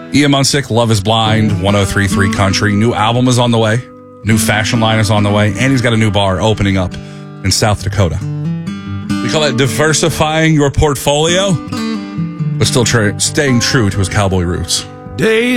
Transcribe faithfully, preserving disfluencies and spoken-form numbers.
Ian Munsick, Love is Blind, one oh three point three Country. New album is on the way. New fashion line is on the way. And he's got a new bar opening up in South Dakota. We call that diversifying your portfolio, but still tra- staying true to his cowboy roots. Days